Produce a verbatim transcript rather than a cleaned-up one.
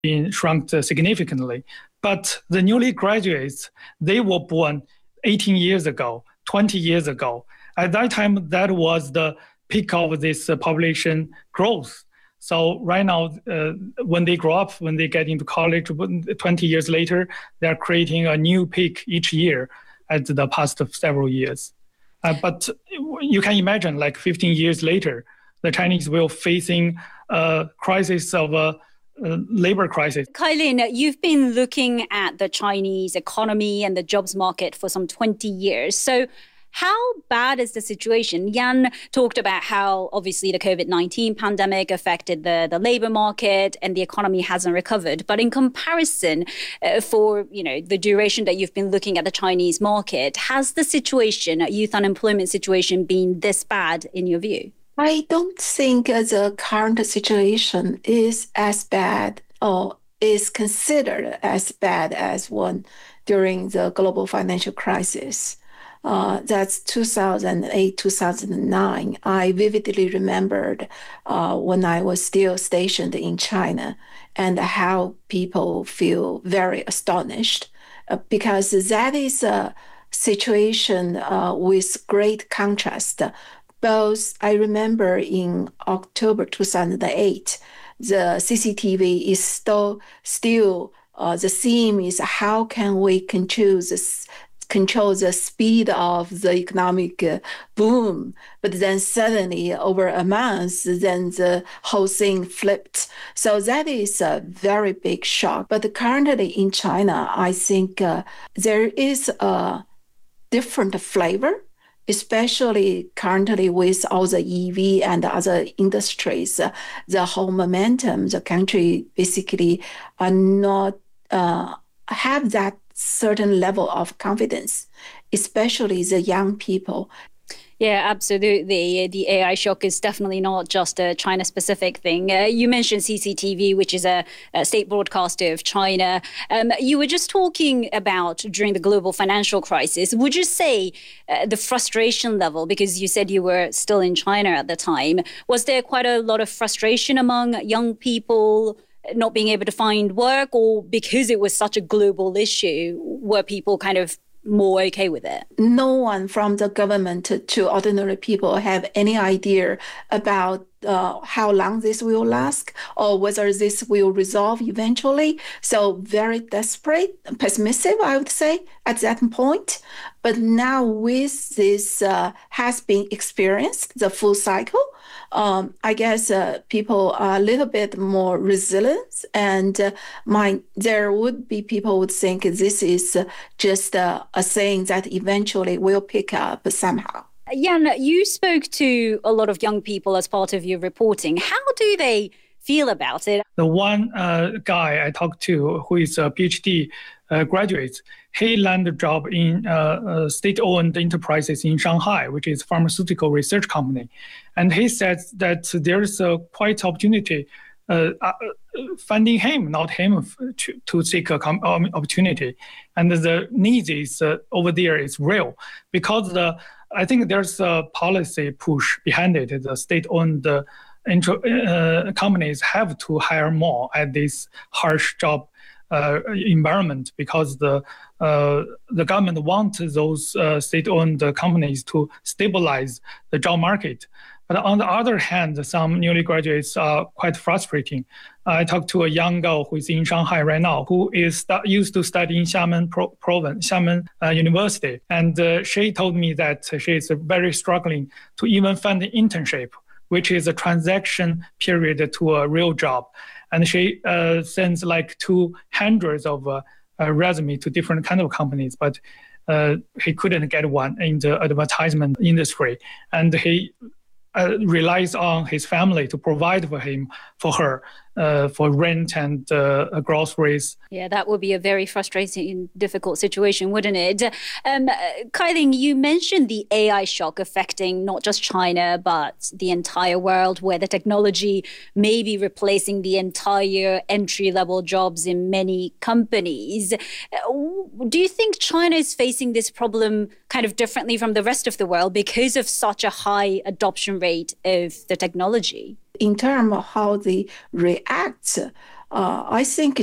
been shrunk significantly. But the newly graduates, they were born eighteen years ago, twenty years ago. At that time, that was the peak of this uh, population growth. So right now, uh, when they grow up, when they get into college, twenty years later, they're creating a new peak each year at the past several years. Uh, but you can imagine, like fifteen years later, the Chinese will facing a crisis of a uh, labor crisis. Kai-Lin, you've been looking at the Chinese economy and the jobs market for some twenty years. So how bad is the situation? Yan talked about how obviously the COVID nineteen pandemic affected the, the labor market and the economy hasn't recovered. But in comparison, uh, for you know the duration that you've been looking at the Chinese market, has the situation, youth unemployment situation, been this bad in your view? I don't think the current situation is as bad or is considered as bad as one during the global financial crisis. Uh, that's two thousand eight, two thousand nine. I vividly remembered uh, when I was still stationed in China and how people feel very astonished uh, because that is a situation uh, with great contrast. Both, I remember in October two thousand eight, the C C T V is still, still uh, the theme is how can we control this control the speed of the economic uh, boom. But then suddenly over a month, then the whole thing flipped. So that is a very big shock. But currently in China, I think uh, there is a different flavor, especially currently with all the E V and other industries. Uh, the whole momentum, the country basically are not uh, have that certain level of confidence, especially the young people. Yeah, absolutely. The A I shock is definitely not just a China-specific thing. Uh, you mentioned C C T V, which is a, a state broadcaster of China. Um, you were just talking about during the global financial crisis. Would you say uh, the frustration level, because you said you were still in China at the time, was there quite a lot of frustration among young people not being able to find work, or because it was such a global issue, were people kind of more okay with it? No one from the government to, to ordinary people have any idea about uh, how long this will last or whether this will resolve eventually. So very desperate, pessimistic, I would say, at that point. But now with this uh, has been experienced, the full cycle, Um, I guess uh, people are a little bit more resilient, and uh, my, there would be people would think this is uh, just uh, a thing that eventually will pick up somehow. Yan, you spoke to a lot of young people as part of your reporting. How do they feel about it? The one uh, guy I talked to who is a PhD uh, graduate, he landed a job in uh, uh, state-owned enterprises in Shanghai, which is a pharmaceutical research company. And he said that there's a quite opportunity uh, uh, funding him, not him, to, to seek a com- um, opportunity. And the need is uh, over there is real because the I think there's a policy push behind it. The state-owned uh, intro, uh, companies have to hire more at this harsh job uh, environment because the uh, the government wants those uh, state-owned companies to stabilize the job market. But on the other hand, some newly graduates are quite frustrating. I talked to a young girl who is in Shanghai right now, who is st- used to study in Xiamen Pro- province, Xiamen uh, University. And uh, she told me that she is very struggling to even find an internship, which is a transaction period to a real job. And she uh, sends like two hundreds of uh, uh, resume to different kind of companies, but uh, he couldn't get one in the advertisement industry. And he Uh, relies on his family to provide for him, for her, uh, for rent and uh, groceries. Yeah, that would be a very frustrating, difficult situation, wouldn't it? Um, Kai-Lin, you mentioned the A I shock affecting not just China, but the entire world, where the technology may be replacing the entire entry-level jobs in many companies. Do you think China is facing this problem kind of differently from the rest of the world because of such a high adoption rate of the technology? In terms of how they react, uh, I think